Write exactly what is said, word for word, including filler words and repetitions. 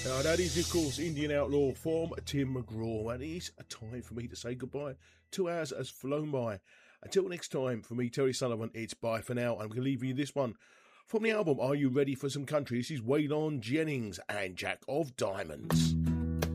Now, that is, of course, Indian Outlaw from Tim McGraw, and it is a time for me to say goodbye. Two hours has flown by. Until next time, for me, Terry Sullivan, it's bye for now. I'm going to leave you this one. From the album Are You Ready for Some Country? This is Waylon Jennings and Jack of Diamonds.